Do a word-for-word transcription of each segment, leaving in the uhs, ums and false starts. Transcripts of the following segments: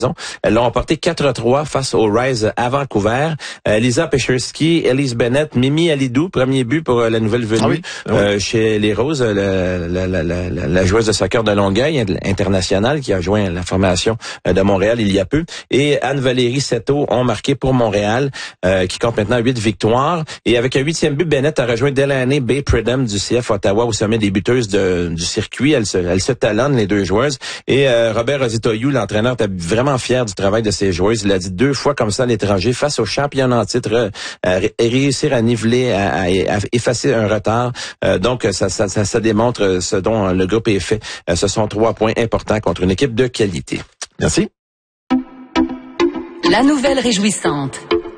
Elles l'ont emporté quatre à trois face au Rise à Vancouver. Euh, Lisa Pechersky, Elise Bennett, Mimi Alidou, premier but pour euh, la nouvelle venue ah oui. Ah oui. Euh, chez les Roses, la, la, la, la, la joueuse de soccer de Longueuil internationale qui a joint la formation de Montréal il y a peu. Et Anne-Valérie Seto ont marqué pour Montréal, euh, qui compte maintenant huit victoires. Et avec un huitième but, Bennett a rejoint Delaney Bay Pridham du C F Ottawa au sommet des buteuses de, du circuit. Elle se, elle se talonnent, les deux joueuses. Et euh, Robert Rositoyou, l'entraîneur, était vraiment fier du travail de ses joueuses. Il a dit deux fois comme ça à l'étranger, face au championnat en titre, euh, réussir à niveler, à, à, à effacer un retard. Euh, donc, ça, ça, ça, ça démontre ce dont le groupe est fait. Euh, ce sont trois points importants contre une équipe de qualité. Merci. La nouvelle réjouissante.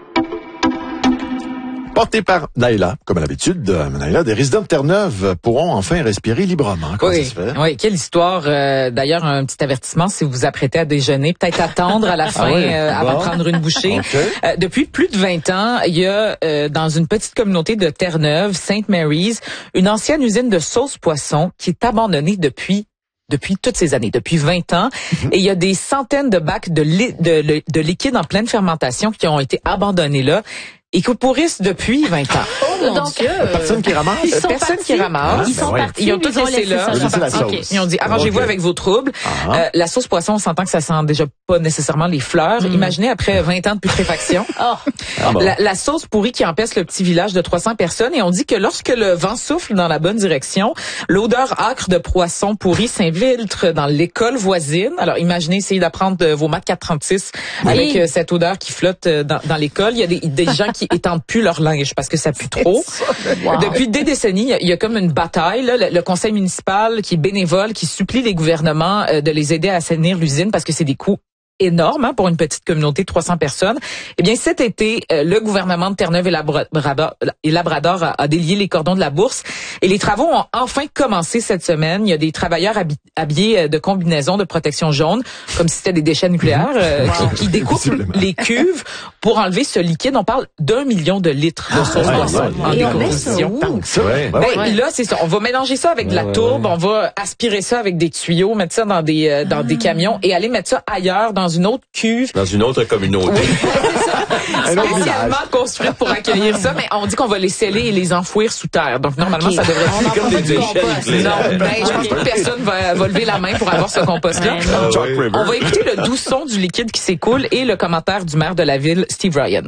Porté par Naïla, comme à l'habitude, Naïla, des résidents de Terre-Neuve pourront enfin respirer librement. Comment oui, ça se fait? Oui, quelle histoire. Euh, d'ailleurs, un petit avertissement, si vous vous apprêtez à déjeuner, peut-être attendre à la fin ah oui, euh, bon. avant de prendre une bouchée. Okay. Euh, depuis plus de vingt ans, il y a euh, dans une petite communauté de Terre-Neuve, Saint Mary's, une ancienne usine de sauce poisson qui est abandonnée depuis depuis toutes ces années, depuis vingt ans. Mm-hmm. Et il y a des centaines de bacs de, li- de, de, de liquide en pleine fermentation qui ont été abandonnés là. Et qui pourrissent depuis vingt ans. Oh mon Donc, Dieu! Personne qui ramasse? Ils sont Personne partis. qui ramasse. Ah, ils sont ben partis. Ils ont tout laissé là. Ils ont laissé la sauce. Okay. Ils ont dit, arrangez-vous okay. avec vos troubles. Uh-huh. Euh, la sauce poisson, on s'entend que ça sent déjà pas nécessairement les fleurs. Mm. Imaginez après vingt ans de putréfaction. oh. ah bon. la, la sauce pourrie qui empêche le petit village de trois cents personnes. Et on dit que lorsque le vent souffle dans la bonne direction, l'odeur âcre de poisson pourri s'infiltre dans l'école voisine. Alors, imaginez, essayez d'apprendre vos maths quatre trente-six oui. avec euh, cette odeur qui flotte dans, dans l'école. Il y a des, des gens qui étendent plus leur linge parce que ça pue trop. Wow. Depuis des décennies, il y a comme une bataille. Là, le, le conseil municipal qui est bénévole, qui supplie les gouvernements euh, de les aider à assainir l'usine parce que c'est des coûts énorme hein, pour une petite communauté de trois cents personnes. Eh bien, cet été, euh, le gouvernement de Terre-Neuve et Labrador, et Labrador a, a délié les cordons de la bourse et les travaux ont enfin commencé cette semaine. Il y a des travailleurs habi- habillés de combinaisons de protection jaune, comme si c'était des déchets nucléaires, euh, wow. qui, qui découpent les cuves pour enlever ce liquide. On parle d'un million de litres de sauce ah, poisson ouais, ouais, en et décomposition. Ouais, ben, ouais. Là, c'est ça. On va mélanger ça avec de la ouais, tourbe, ouais. on va aspirer ça avec des tuyaux, mettre ça dans des euh, dans ah. des camions et aller mettre ça ailleurs dans une autre cuve. Dans une autre communauté. Oui, c'est ça. Spécialement construite pour accueillir ça, mais on dit qu'on va les sceller et les enfouir sous terre. Donc, normalement, okay. ça devrait être comme des déchets. Non, ben, je pense pas que personne va, va lever la main pour avoir ce compost-là. Ah, oui. On va écouter le doux son du liquide qui s'écoule et le commentaire du maire de la ville, Steve Ryan.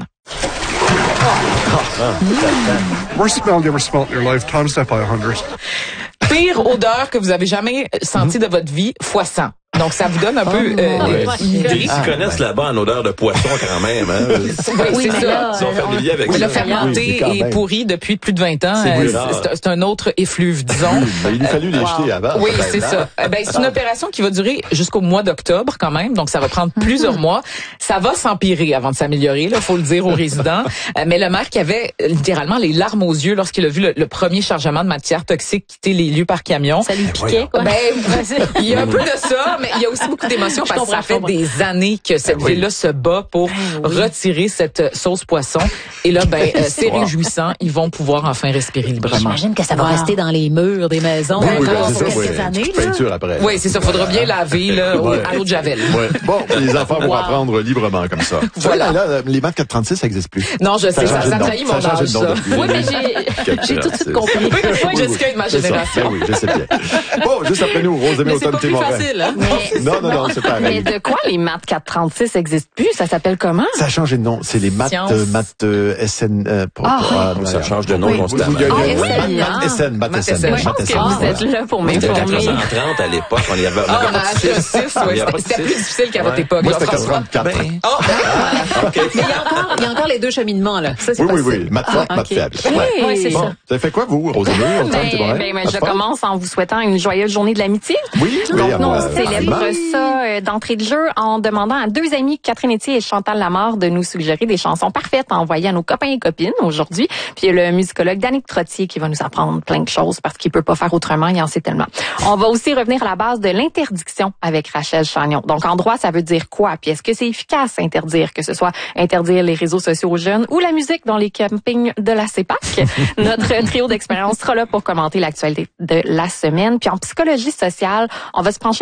Worst smell you ever smelled in your life, times that by a hundred. Pire odeur que vous avez jamais sentie de votre vie, fois cent. Donc, ça vous donne un oh peu euh, une idée. Ils se connaissent là-bas en odeur de poisson quand même. Hein? Oui, oui, c'est ça. Là, ils sont familiers avec ça. Le fermenté oui, et pourri depuis plus de vingt ans. C'est, euh, c'est, c'est un autre effluve, disons. Il a fallu les wow. jeter avant. Oui, c'est ça. Ben, c'est une opération qui va durer jusqu'au mois d'octobre quand même. Donc, ça va prendre plusieurs mois. Ça va s'empirer avant de s'améliorer, là, faut le dire aux résidents. Mais le maire qui avait littéralement les larmes aux yeux lorsqu'il a vu le, le premier chargement de matière toxique quitter les lieux par camion. Ça lui piquait, quoi. Ben, il y a un peu de ça, mais il y a aussi beaucoup d'émotions parce que ça fait des années que cette oui. ville-là se bat pour oui. retirer cette sauce poisson. Et là, ben, euh, c'est wow. réjouissant. Ils vont pouvoir enfin respirer librement. J'imagine que ça va wow. rester dans les murs des maisons ben, oui, encore pour quelques oui. années. Peinture après. Oui, c'est ça. Faudra bien laver là, ouais. à l'eau de Javel. Ouais. Bon, les enfants vont wow. apprendre librement comme ça. Voilà. Là, là, les maths quatre trente-six, ça n'existe plus. Non, je sais. Ça, ça, ça trahit mon âge, ça. Oui, mais j'ai, j'ai tout de suite compris. Oui, Jessica est de ma génération. Oui, je sais bien. Bon, juste après nous, Rosemée Automne-Témorin. C'est pas plus facile, hein? Non, non, non, c'est pareil. Mais de quoi les maths quatre trente-six n'existent plus? Ça s'appelle comment? Ça a changé de nom. C'est les maths, euh, maths euh, S N. Euh, pour, ah, pour, euh, ça change de nom oui, constamment. Oui, ah, oui, oui, maths S N, maths S N. Je pense que vous êtes là pour m'informer. C'était quatre cent trente à l'époque. On y avait, on avait ah, on a acheté six, ouais. C'était plus difficile qu'à votre époque. Moi, c'était quatre cent trente-quatre. Oh, ah, okay. Mais il y a encore, il y a encore les deux cheminements, là. Ça, c'est oui, possible. oui, oui. Maths forte, ah, maths okay. faible. Oui, oui, c'est bon. ça. Vous avez fait quoi, vous, Rosemée? Ben, ben, ben, je commence en vous souhaitant une joyeuse journée de l'amitié. Oui, oui. Donc, nous, on euh, célèbre ça euh, d'entrée de jeu en demandant à deux amis, Catherine Etier et Chantal Lamarre, de nous suggérer des chansons parfaites à envoyer à nos copains et copines aujourd'hui. Puis il y a le musicologue Danick Trottier qui va nous apprendre plein de choses parce qu'il peut pas faire autrement, il en sait tellement. On va aussi revenir à la base de l'interdiction avec Rachel Chagnon. Donc, en droit, ça veut dire quoi? Puis est-ce que c'est efficace interdire, que ce soit interdire les réseaux sociaux aux jeunes ou la musique dans les campings de la CEPAC? Notre trio d'expérience sera là pour commenter l'actualité de la semaine. Puis en psychologie sociale, on va se pencher peut-être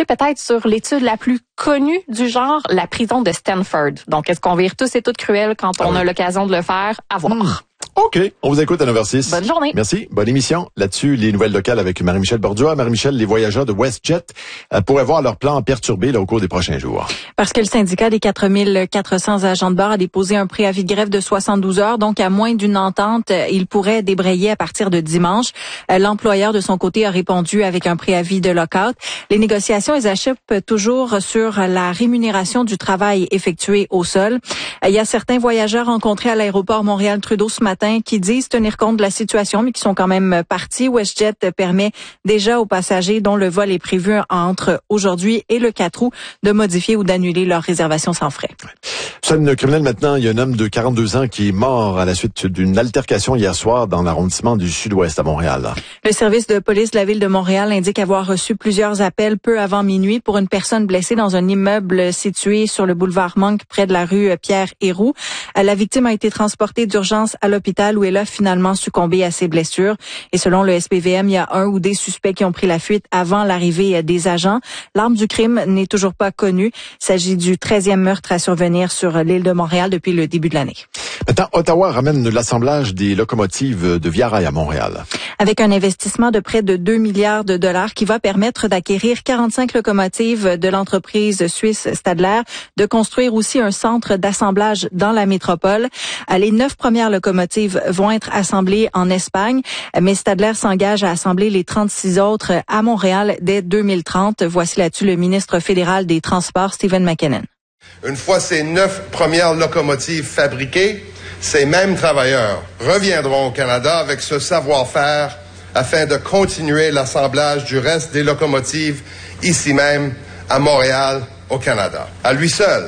sur l'étude la plus connue du genre, la prison de Stanford. Donc, est-ce qu'on vire tous et toutes cruels quand on ah oui. a l'occasion de le faire? À voir. Mmh. OK. On vous écoute à neuf heures six. Bonne journée. Merci. Bonne émission. Là-dessus, les nouvelles locales avec Marie-Michel Borduas. Marie-Michel, les voyageurs de WestJet euh, pourraient voir leur plan perturbé là, au cours des prochains jours. Parce que le syndicat des quatre mille quatre cents agents de bord a déposé un préavis de grève de soixante-douze heures. Donc, à moins d'une entente, il pourrait débrayer à partir de dimanche. Euh, l'employeur, de son côté, a répondu avec un préavis de lock-out. Les négociations, elles achoppent toujours sur la rémunération du travail effectué au sol. Euh, il y a certains voyageurs rencontrés à l'aéroport Montréal-Trudeau ce matin qui disent tenir compte de la situation, mais qui sont quand même partis. WestJet permet déjà aux passagers dont le vol est prévu entre aujourd'hui et le quatre août de modifier ou d'annuler leur réservation sans frais. Scène criminelle maintenant, il y a un homme de quarante-deux ans qui est mort à la suite d'une altercation hier soir dans l'arrondissement du Sud-Ouest à Montréal. Le service de police de la ville de Montréal indique avoir reçu plusieurs appels peu avant minuit pour une personne blessée dans un immeuble situé sur le boulevard Monk près de la rue Pierre-Héroux. La victime a été transportée d'urgence à l'hôpital où elle a finalement succombé à ses blessures. Et selon le S P V M, il y a un ou des suspects qui ont pris la fuite avant l'arrivée des agents. L'arme du crime n'est toujours pas connue. Il s'agit du treizième meurtre à survenir sur l'île de Montréal depuis le début de l'année. Maintenant, Ottawa ramène l'assemblage des locomotives de Via Rail à Montréal. Avec un investissement de près de deux milliards de dollars qui va permettre d'acquérir quarante-cinq locomotives de l'entreprise suisse Stadler, de construire aussi un centre d'assemblage dans la métropole. Les neuf premières locomotives vont être assemblées en Espagne, mais Stadler s'engage à assembler les trente-six autres à Montréal dès deux mille trente. Voici là-dessus le ministre fédéral des Transports, Stephen McKinnon. Une fois ces neuf premières locomotives fabriquées, ces mêmes travailleurs reviendront au Canada avec ce savoir-faire afin de continuer l'assemblage du reste des locomotives ici même à Montréal, au Canada. À lui seul,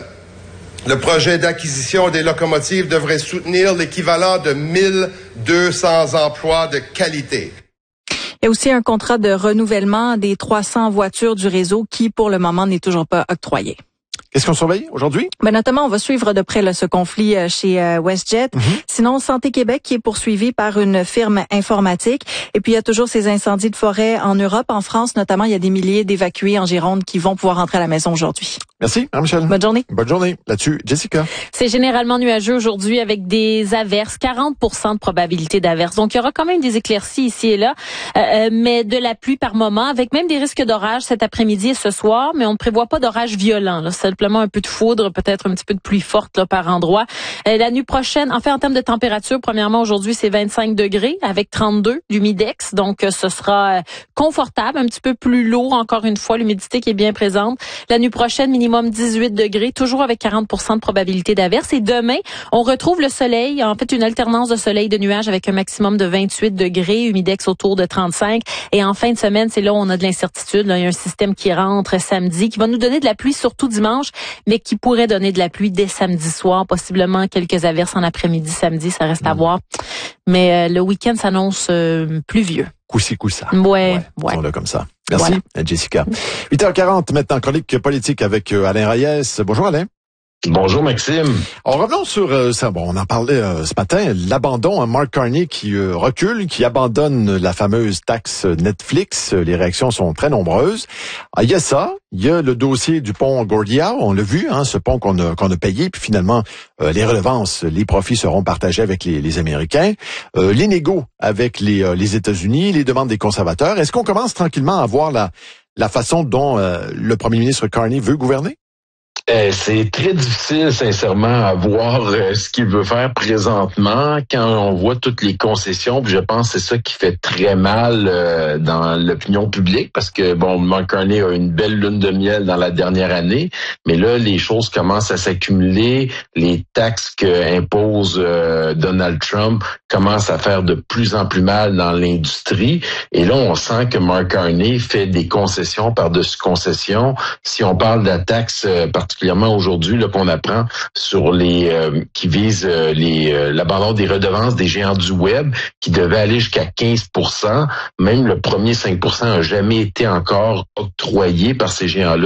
le projet d'acquisition des locomotives devrait soutenir l'équivalent de mille deux cents emplois de qualité. Il y a aussi un contrat de renouvellement des trois cents voitures du réseau qui, pour le moment, n'est toujours pas octroyé. Qu'est-ce qu'on surveille aujourd'hui? Ben notamment, on va suivre de près là, ce conflit euh, chez euh, WestJet. Mm-hmm. Sinon, Santé Québec qui est poursuivi par une firme informatique. Et puis, il y a toujours ces incendies de forêt en Europe. En France, notamment, il y a des milliers d'évacués en Gironde qui vont pouvoir rentrer à la maison aujourd'hui. Merci, Marie-Michel. Bonne journée. Bonne journée. Là-dessus, Jessica. C'est généralement nuageux aujourd'hui avec des averses, quarante pour cent de probabilité d'averses. Donc, il y aura quand même des éclaircies ici et là, euh, mais de la pluie par moment, avec même des risques d'orage cet après-midi et ce soir, mais on ne prévoit pas d'orage violent. Là. Simplement un peu de foudre, peut-être un petit peu de pluie forte là, par endroit. Euh, la nuit prochaine, en fait, en termes de température, premièrement, aujourd'hui, c'est vingt-cinq degrés avec trente-deux d'humidex. Donc, euh, ce sera euh, confortable, un petit peu plus lourd, encore une fois, l'humidité qui est bien présente. La nuit prochaine, minimum dix-huit degrés, toujours avec quarante pour cent de probabilité d'averse. Et demain, on retrouve le soleil, en fait, une alternance de soleil de nuages avec un maximum de vingt-huit degrés, humidex autour de trente-cinq. Et en fin de semaine, c'est là où on a de l'incertitude. Là, il y a un système qui rentre samedi, qui va nous donner de la pluie, surtout dimanche, mais qui pourrait donner de la pluie dès samedi soir, possiblement quelques averses en après-midi samedi, ça reste mmh. à voir. Mais euh, le week-end s'annonce euh, pluvieux. Coussi coussa. Ouais, ouais. Ils sont là comme ça. Merci, voilà. Jessica. huit heures quarante maintenant, chronique politique avec euh, Alain Reyes. Bonjour Alain. Bonjour Maxime. Alors, revenons sur euh, ça. Bon, on en parlait euh, ce matin. L'abandon à Mark Carney qui euh, recule, qui abandonne la fameuse taxe Netflix. Les réactions sont très nombreuses. Ah, il y a ça. Il y a le dossier du pont Gordie-Howe. On l'a vu, hein, ce pont qu'on a qu'on a payé. Puis finalement, euh, les redevances, les profits seront partagés avec les, les Américains. Euh, les négos avec les euh, les États-Unis, les demandes des conservateurs. Est-ce qu'on commence tranquillement à voir la la façon dont euh, le premier ministre Carney veut gouverner? Euh, c'est très difficile, sincèrement, à voir euh, ce qu'il veut faire présentement quand on voit toutes les concessions. Puis je pense que c'est ça qui fait très mal euh, dans l'opinion publique parce que, bon, Mark Carney a une belle lune de miel dans la dernière année, mais là, les choses commencent à s'accumuler. Les taxes que impose euh, Donald Trump commencent à faire de plus en plus mal dans l'industrie. Et là, on sent que Mark Carney fait des concessions par-dessus concessions. Si on parle de la taxe euh, particulièrement aujourd'hui là qu'on apprend sur les euh, qui vise euh, les euh, l'abandon des redevances des géants du web qui devait aller jusqu'à quinze pour cent, même le premier cinq pour cent n'a jamais été encore octroyé par ces géants-là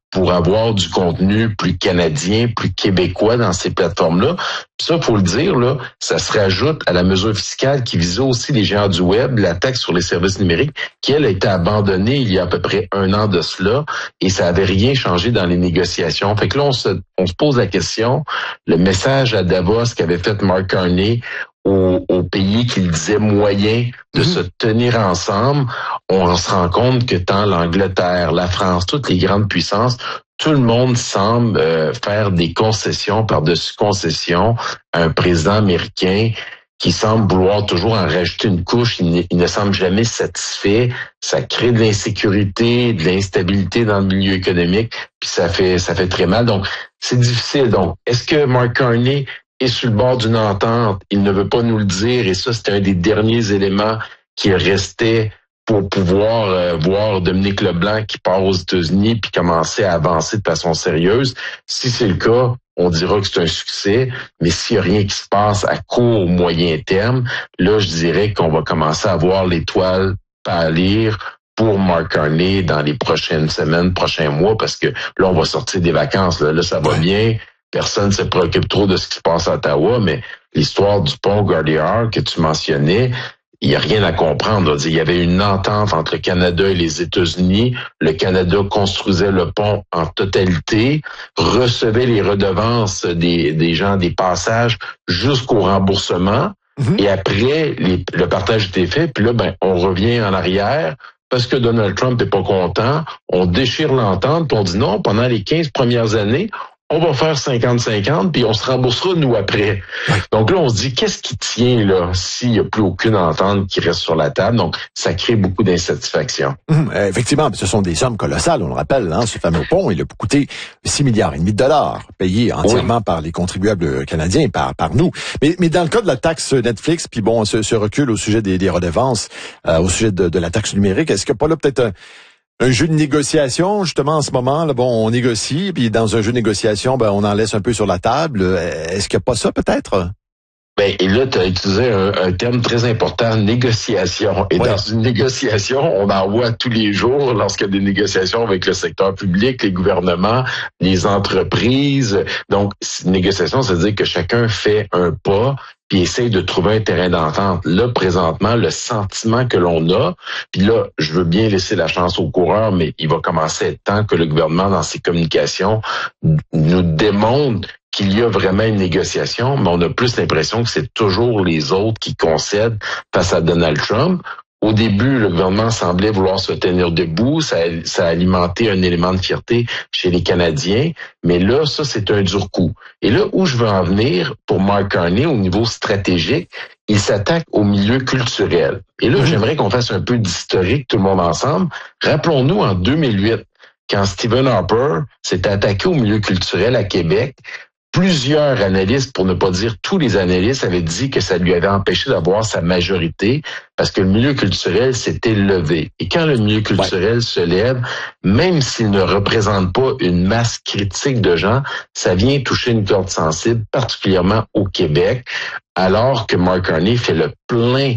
pour avoir du contenu plus canadien, plus québécois dans ces plateformes-là. Puis ça, faut le dire, là, ça se rajoute à la mesure fiscale qui visait aussi les géants du web, la taxe sur les services numériques, qui, elle, a été abandonnée il y a à peu près un an de cela, et ça avait rien changé dans les négociations. Fait que là, on se, on se pose la question, le message à Davos qu'avait fait Mark Carney aux, aux pays qu'il disait moyens de mmh. se tenir ensemble, on se rend compte que tant l'Angleterre, la France, toutes les grandes puissances, tout le monde semble euh, faire des concessions par-dessus concessions à un président américain qui semble vouloir toujours en rajouter une couche. Il ne, il ne semble jamais satisfait. Ça crée de l'insécurité, de l'instabilité dans le milieu économique, puis ça fait ça fait très mal. Donc, c'est difficile. Donc, est-ce que Mark Carney est sur le bord d'une entente? Il ne veut pas nous le dire, et ça, c'était un des derniers éléments qui restait pour pouvoir euh, voir Dominique Leblanc qui part aux États-Unis puis commencer à avancer de façon sérieuse. Si c'est le cas, on dira que c'est un succès, mais s'il n'y a rien qui se passe à court ou moyen terme, là, je dirais qu'on va commencer à voir l'étoile pâlir pour Mark Carney dans les prochaines semaines, prochains mois, parce que là, on va sortir des vacances. Là, là ça va bien. Personne ne se préoccupe trop de ce qui se passe à Ottawa, mais l'histoire du pont Gardiner que tu mentionnais, il n'y a rien à comprendre. Il y avait une entente entre le Canada et les États-Unis. Le Canada construisait le pont en totalité, recevait les redevances des, des gens des passages jusqu'au remboursement. Mm-hmm. Et après, les, le partage était fait. Puis là, ben, on revient en arrière parce que Donald Trump n'est pas content. On déchire l'entente, puis on dit non, pendant les quinze premières années, on va faire cinquante cinquante, puis on se remboursera, nous, après. Donc là, on se dit, qu'est-ce qui tient, là, s'il n'y a plus aucune entente qui reste sur la table? Donc, ça crée beaucoup d'insatisfaction. Hum, effectivement, ce sont des sommes colossales, on le rappelle, hein, ce fameux pont, il a coûté six milliards et demi de dollars, payés entièrement oui. par les contribuables canadiens, par par nous. Mais, mais dans le cas de la taxe Netflix, puis bon, ce, ce recul au sujet des, des redevances, euh, au sujet de, de la taxe numérique, est-ce qu'il n'y a pas là peut-être un... Un jeu de négociation, justement, en ce moment, là, bon, on négocie, puis dans un jeu de négociation, ben, on en laisse un peu sur la table. Est-ce qu'il n'y a pas ça, peut-être? Ben, et là, tu as utilisé un, un terme très important, négociation. Et ouais. dans une négociation, on en voit tous les jours lorsqu'il y a des négociations avec le secteur public, les gouvernements, les entreprises. Donc, négociation, ça veut dire que chacun fait un pas puis essaye de trouver un terrain d'entente. Là, présentement, le sentiment que l'on a, puis là, je veux bien laisser la chance aux coureurs, mais il va commencer à être temps que le gouvernement, dans ses communications, nous démontre qu'il y a vraiment une négociation, mais on a plus l'impression que c'est toujours les autres qui concèdent face à Donald Trump. Au début, le gouvernement semblait vouloir se tenir debout. Ça, ça a alimenté un élément de fierté chez les Canadiens. Mais là, ça, c'est un dur coup. Et là, où je veux en venir pour Mark Carney au niveau stratégique, il s'attaque au milieu culturel. Et là, mmh. j'aimerais qu'on fasse un peu d'historique, tout le monde ensemble. Rappelons-nous, en deux mille huit, quand Stephen Harper s'est attaqué au milieu culturel à Québec, plusieurs analystes, pour ne pas dire tous les analystes, avaient dit que ça lui avait empêché d'avoir sa majorité parce que le milieu culturel s'était levé. Et quand le milieu culturel ouais. se lève, même s'il ne représente pas une masse critique de gens, ça vient toucher une corde sensible, particulièrement au Québec, alors que Mark Carney fait le plein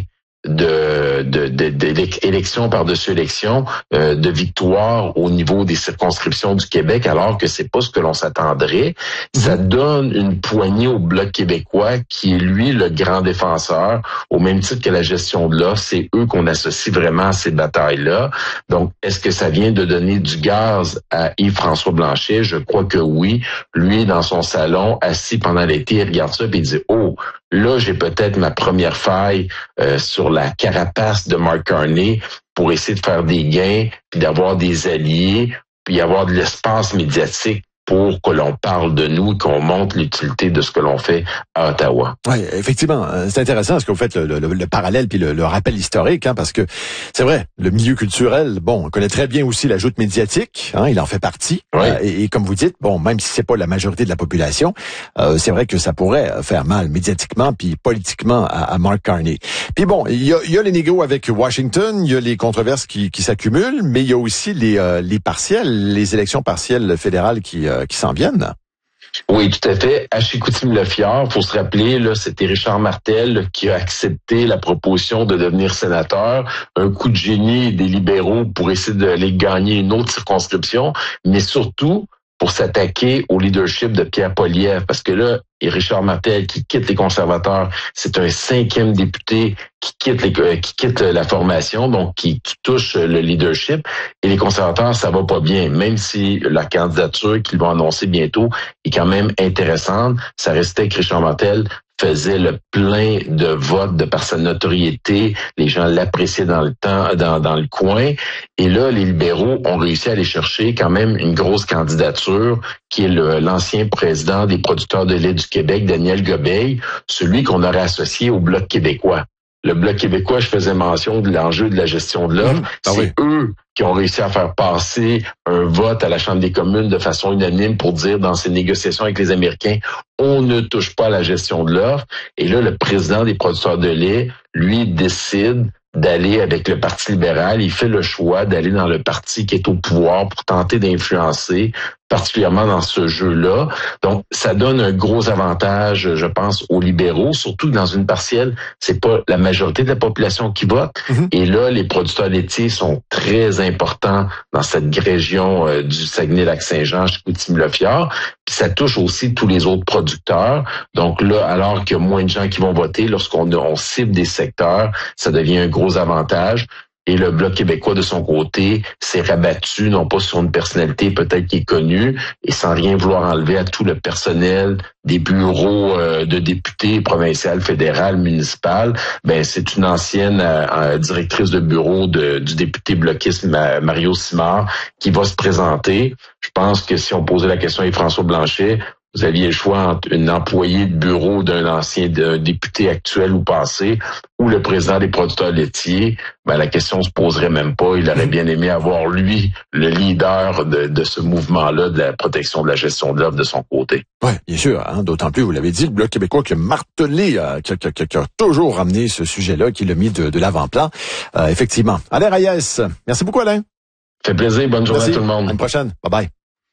de, de, de, d'élection par-dessus élection, euh, de victoire au niveau des circonscriptions du Québec, alors que c'est pas ce que l'on s'attendrait. Mmh. Ça donne une poignée au Bloc québécois, qui est lui le grand défenseur, au même titre que la gestion de l'offre. C'est eux qu'on associe vraiment à ces batailles-là. Donc, est-ce que ça vient de donner du gaz à Yves-François Blanchet? Je crois que oui. Lui, dans son salon, assis pendant l'été, il regarde ça et il dit « Oh, là, j'ai peut-être ma première faille euh, sur la carapace de Mark Carney pour essayer de faire des gains, puis d'avoir des alliés, puis avoir de l'espace médiatique pour que l'on parle de nous et qu'on montre l'utilité de ce que l'on fait à Ottawa. Oui, effectivement, c'est intéressant ce que vous faites, le, le, le parallèle puis le, le rappel historique, hein, parce que c'est vrai, le milieu culturel, bon, on connaît très bien aussi la joute médiatique, hein, il en fait partie. Oui. Euh, et, et comme vous dites, bon, même si c'est pas la majorité de la population, euh, c'est vrai que ça pourrait faire mal médiatiquement puis politiquement à, à Mark Carney. Puis bon, il y a, il y a les négos avec Washington, il y a les controverses qui, qui s'accumulent, mais il y a aussi les, euh, les partiels, les élections partielles fédérales qui, euh, qui s'en viennent. Oui, tout à fait. À Chicoutimi-Le-Fjord, faut se rappeler, là, c'était Richard Martel là, qui a accepté la proposition de devenir sénateur. Un coup de génie des libéraux pour essayer d'aller gagner une autre circonscription, mais surtout pour s'attaquer au leadership de Pierre Poilievre, parce que là, et Richard Martel qui quitte les conservateurs, c'est un cinquième député qui quitte les, euh, qui quitte la formation, donc qui, qui touche le leadership. Et les conservateurs, ça va pas bien, même si la candidature qu'ils vont annoncer bientôt est quand même intéressante. Ça restait que Richard Martel faisait le plein de votes de par sa notoriété. Les gens l'appréciaient dans le temps, dans, dans le coin. Et là, les libéraux ont réussi à aller chercher quand même une grosse candidature qui est le, l'ancien président des producteurs de lait du Québec, Daniel Gobeil, celui qu'on aurait associé au Bloc québécois. Le Bloc québécois, je faisais mention de l'enjeu de la gestion de l'offre. Mmh, ah c'est oui. eux qui ont réussi à faire passer un vote à la Chambre des communes de façon unanime pour dire dans ces négociations avec les Américains, on ne touche pas à la gestion de l'offre. Et là, le président des producteurs de lait, lui, décide d'aller avec le Parti libéral. Il fait le choix d'aller dans le parti qui est au pouvoir pour tenter d'influencer, particulièrement dans ce jeu-là. Donc, ça donne un gros avantage, je pense, aux libéraux, surtout que dans une partielle, c'est pas la majorité de la population qui vote. Mm-hmm. Et là, les producteurs laitiers sont très importants dans cette région euh, du Saguenay-Lac-Saint-Jean, Chicoutimi-Le-Fjord. Puis ça touche aussi tous les autres producteurs. Donc là, alors qu'il y a moins de gens qui vont voter, lorsqu'on on cible des secteurs, ça devient un gros avantage. Et le Bloc québécois, de son côté, s'est rabattu, non pas sur une personnalité peut-être qui est connue, et sans rien vouloir enlever à tout le personnel des bureaux euh, de députés provinciales, fédérales, municipales. Ben, c'est une ancienne euh, directrice de bureau de, du député bloquiste Mario Simard qui va se présenter. Je pense que si on posait la question à François Blanchet, vous aviez le choix entre une employée de bureau d'un ancien de, député actuel ou passé ou le président des producteurs laitiers, ben la question se poserait même pas. Il aurait bien aimé avoir, lui, le leader de, de ce mouvement-là de la protection de la gestion de l'offre de son côté. Oui, bien sûr. Hein, d'autant plus, vous l'avez dit, le Bloc québécois qui a martelé, euh, qui, qui, qui, qui a toujours ramené ce sujet-là, qui l'a mis de, de l'avant-plan. Euh, effectivement. Alain Reyes, merci beaucoup, Alain. Ça fait plaisir. Bonne journée merci. à tout le monde. À une prochaine. Bye-bye.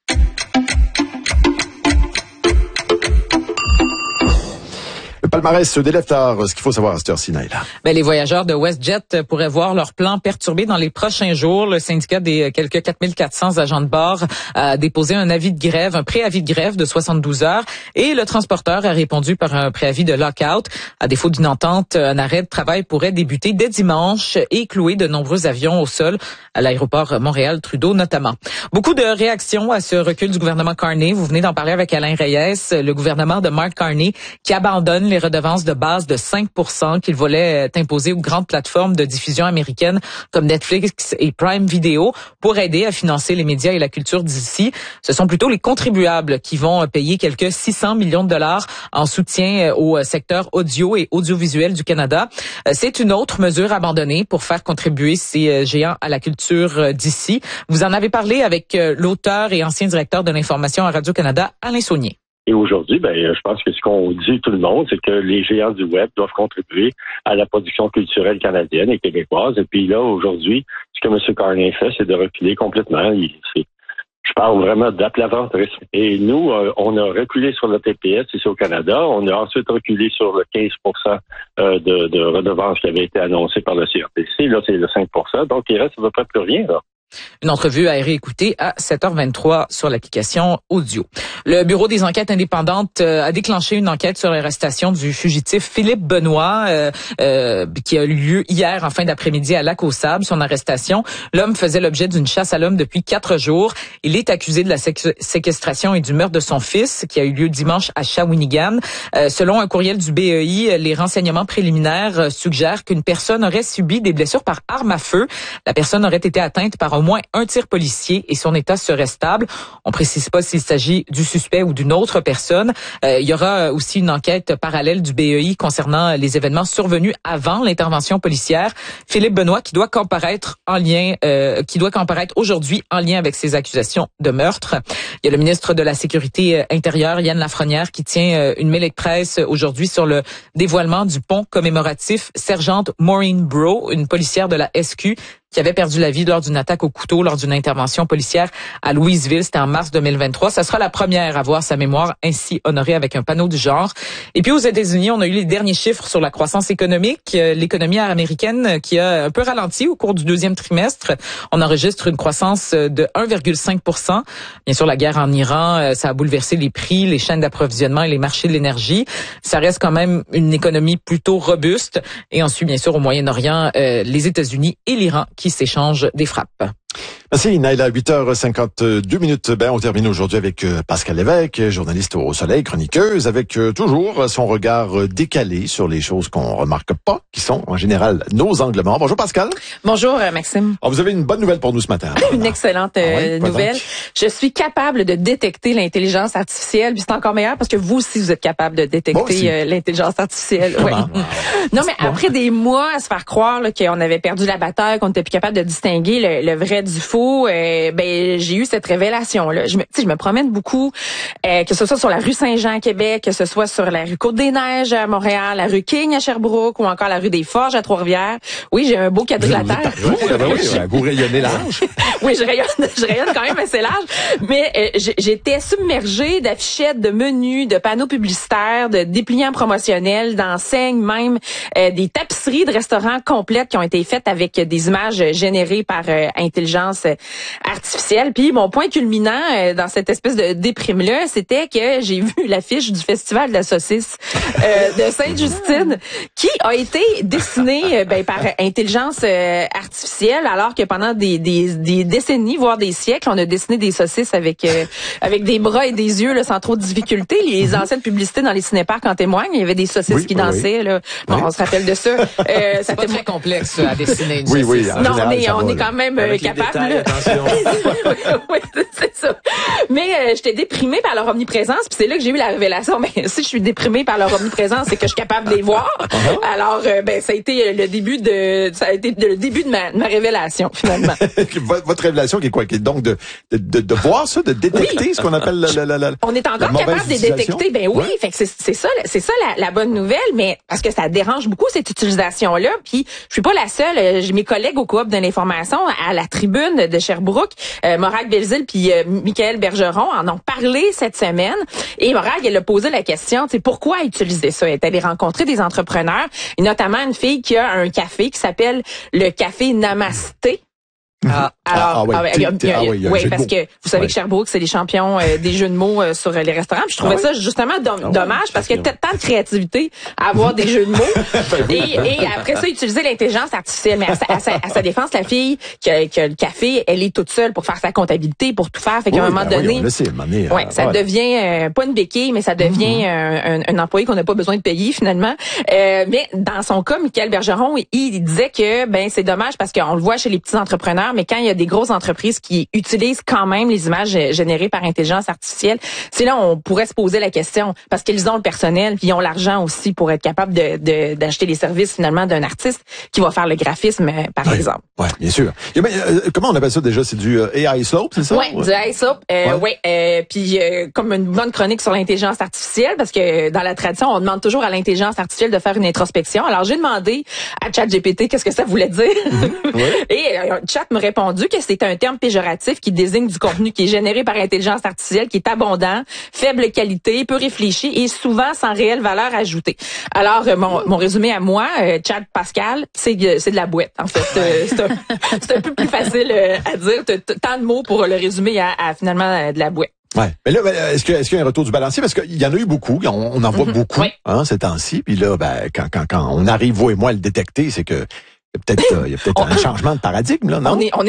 Le palmarès se délève tard. Ce qu'il faut savoir à cette heure-ci, Naïla. Ben, les voyageurs de WestJet pourraient voir leur plan perturbé dans les prochains jours. Le syndicat des quelques quatre mille quatre cents agents de bord a déposé un avis de grève, un préavis de grève de soixante-douze heures et le transporteur a répondu par un préavis de lock-out. À défaut d'une entente, un arrêt de travail pourrait débuter dès dimanche et clouer de nombreux avions au sol à l'aéroport Montréal-Trudeau notamment. Beaucoup de réactions à ce recul du gouvernement Carney. Vous venez d'en parler avec Alain Reyes, le gouvernement de Mark Carney qui abandonne les redevances de base de cinq pour cent qu'il voulait imposer aux grandes plateformes de diffusion américaines comme Netflix et Prime Video pour aider à financer les médias et la culture d'ici. Ce sont plutôt les contribuables qui vont payer quelques six cents millions de dollars en soutien au secteur audio et audiovisuel du Canada. C'est une autre mesure abandonnée pour faire contribuer ces géants à la culture d'ici. Vous en avez parlé avec l'auteur et ancien directeur de l'information à Radio-Canada, Alain Saunier. Et aujourd'hui, ben, je pense que ce qu'on dit tout le monde, c'est que les géants du web doivent contribuer à la production culturelle canadienne et québécoise. Et puis là, aujourd'hui, ce que M. Carney fait, c'est de reculer complètement. Il, c'est, je parle vraiment d'aplaventrisme. Et nous, euh, on a reculé sur le T P S ici au Canada. On a ensuite reculé sur le quinze pour cent euh, de, de redevance qui avait été annoncé par le C R T C. Là, c'est le cinq pour cent. Donc, il reste à peu près plus rien, là. Une entrevue à réécouter à sept heures vingt-trois sur l'application audio. Le Bureau des enquêtes indépendantes a déclenché une enquête sur l'arrestation du fugitif Philippe Benoît euh, euh, qui a eu lieu hier en fin d'après-midi à Lac-aux-Sables. Son arrestation, l'homme faisait l'objet d'une chasse à l'homme depuis quatre jours. Il est accusé de la sé- séquestration et du meurtre de son fils qui a eu lieu dimanche à Shawinigan. Euh, selon un courriel du B E I, les renseignements préliminaires suggèrent qu'une personne aurait subi des blessures par arme à feu. La personne aurait été atteinte par un au moins un tir policier et son état serait stable. On précise pas s'il s'agit du suspect ou d'une autre personne. Euh, il y aura aussi une enquête parallèle du B E I concernant les événements survenus avant l'intervention policière. Philippe Benoît qui doit comparaître en lien, euh, qui doit comparaître aujourd'hui en lien avec ces accusations de meurtre. Il y a le ministre de la Sécurité intérieure, Yann Lafrenière, qui tient une mêlée de presse aujourd'hui sur le dévoilement du pont commémoratif Sergente Maureen Bro, une policière de la S Q qui avait perdu la vie lors d'une attaque au couteau lors d'une intervention policière à Louisville. C'était en mars deux mille vingt-trois. Ça sera la première à voir sa mémoire ainsi honorée avec un panneau du genre. Et puis aux États-Unis, on a eu les derniers chiffres sur la croissance économique. L'économie américaine qui a un peu ralenti au cours du deuxième trimestre. On enregistre une croissance de un virgule cinq pour cent. Bien sûr, la guerre en Iran, ça a bouleversé les prix, les chaînes d'approvisionnement et les marchés de l'énergie. Ça reste quand même une économie plutôt robuste. Et ensuite, bien sûr, au Moyen-Orient, euh, les États-Unis et l'Iran qui s'échangent des frappes. Merci, Naïla. huit heures cinquante-deux minutes. Ben, on termine aujourd'hui avec Pascal Lévesque, journaliste au Soleil, chroniqueuse, avec toujours son regard décalé sur les choses qu'on remarque pas, qui sont en général nos angles morts. Bonjour, Pascal. Bonjour, Maxime. Alors, vous avez une bonne nouvelle pour nous ce matin. Une excellente euh, ah ouais, nouvelle. Donc? Je suis capable de détecter l'intelligence artificielle, puis c'est encore meilleur parce que vous aussi, vous êtes capable de détecter euh, l'intelligence artificielle. Ouais. Non, mais après des mois à se faire croire là, qu'on avait perdu la bataille, qu'on n'était plus capable de distinguer le, le vrai du faux, Euh, ben j'ai eu cette révélation là. Je me, je me promène beaucoup, euh, que ce soit sur la rue Saint-Jean à Québec, que ce soit sur la rue Côte-des-Neiges à Montréal, la rue King à Sherbrooke ou encore la rue des Forges à Trois-Rivières. Oui, j'ai un beau quadrilatère. Oui, oui, vous rayonnez large. Oui, je rayonne, je rayonne quand même assez large. Mais euh, j'étais submergée d'affichettes, de menus, de panneaux publicitaires, de dépliants promotionnels, d'enseignes, même euh, des tapisseries de restaurants complètes qui ont été faites avec des images générées par euh, intelligence artificielle. Puis mon point culminant euh, dans cette espèce de déprime-là, c'était que j'ai vu l'affiche du Festival de la saucisse euh, de Sainte-Justine qui a été dessinée euh, ben, par intelligence euh, artificielle, alors que pendant des, des, des décennies, voire des siècles, on a dessiné des saucisses avec euh, avec des bras et des yeux là, sans trop de difficulté. Les anciennes publicités dans les cinéparcs en témoignent. Il y avait des saucisses oui, qui oui, dansaient. Oui. Là. Bon, oui. On se rappelle de ça. Euh, c'est pas très complexe à dessiner une oui, saucisse. Oui, non, général, mais on va, est quand même avec capable. Les détails, attention. oui, c'est ça. Mais euh, j'étais déprimée par leur omniprésence, puis c'est là que j'ai eu la révélation. Mais si je suis déprimée par leur omniprésence, c'est que je suis capable de les voir. Uh-huh. Alors, euh, ben ça a été le début de, ça a été le début de ma, de ma révélation finalement. Votre révélation qui est quoi, qui est donc de de, de, de voir ça, de détecter oui. ce qu'on appelle la, la, la, la on est encore capable de détecter. Ben oui, ouais. Fait que c'est, c'est ça, c'est ça la, la bonne nouvelle. Mais parce que ça dérange beaucoup cette utilisation-là. Puis je suis pas la seule. J'ai mes collègues au coop de l'information à la tribune de Sherbrooke, euh, Morag Belzile puis euh, Michael Bergeron en ont parlé cette semaine. Et Morag, elle a posé la question, tu sais, pourquoi utiliser ça? Elle est allée rencontrer des entrepreneurs, et notamment une fille qui a un café qui s'appelle le Café Namasté. Ah, alors, ah, ah, ouais, ah, ouais, ah, ouais, ouais parce que vous savez ouais. que Sherbrooke, c'est les champions euh, des jeux de mots euh, sur euh, les restaurants. Puis je trouvais ah, ouais. ça justement dom- ah, dommage ouais, parce qu'il y a peut-être tant de créativité à avoir des jeux de mots. et, et après ça, utiliser l'intelligence artificielle. Mais à sa, à sa, à sa défense, la fille qui a, qui a le café, elle est toute seule pour faire sa comptabilité, pour tout faire. Fait qu'à oui, un moment ben donné, oui, on le sait, mané, ouais, euh, ça ouais. devient euh, pas une béquille, mais ça devient mm-hmm. un, un, un employé qu'on n'a pas besoin de payer finalement. Euh, mais dans son cas, Michael Bergeron, il, il disait que ben c'est dommage parce qu'on le voit chez les petits entrepreneurs, mais quand il y a des grosses entreprises qui utilisent quand même les images générées par intelligence artificielle, c'est là où on pourrait se poser la question, parce qu'ils ont le personnel, puis ils ont l'argent aussi pour être capable de, de d'acheter les services finalement d'un artiste qui va faire le graphisme, par oui, exemple. Oui, bien sûr. Et ben, euh, comment on appelle ça déjà? C'est du euh, A I slope, c'est ça? Oui, ouais. du A I slope. Euh, ouais. ouais euh, puis euh, comme une bonne chronique sur l'intelligence artificielle, parce que dans la tradition, on demande toujours à l'intelligence artificielle de faire une introspection. Alors j'ai demandé à ChatGPT qu'est-ce que ça voulait dire. Mm-hmm. Ouais. Et euh, Chat m'a répondu que c'est un terme péjoratif qui désigne du contenu qui est généré par intelligence artificielle, qui est abondant, faible qualité, peu réfléchi et souvent sans réelle valeur ajoutée. Alors, euh, mon, mon résumé à moi, euh, Chat Pascal, c'est c'est de la boîte. En fait, euh, c'est, un, c'est un peu plus facile euh, à dire. T'as, t'as tant de mots pour le résumer à, à finalement euh, de la boîte. Ouais. Mais là, est-ce que, est-ce qu'il y a un retour du balancier? Parce qu'il y en a eu beaucoup. On, on en voit mm-hmm. beaucoup, oui. hein, ces temps-ci. Puis là, ben, quand, quand, quand on arrive, vous et moi, à le détecter, c'est que il y a peut-être, il y a peut-être un changement de paradigme, là, non? On est, on est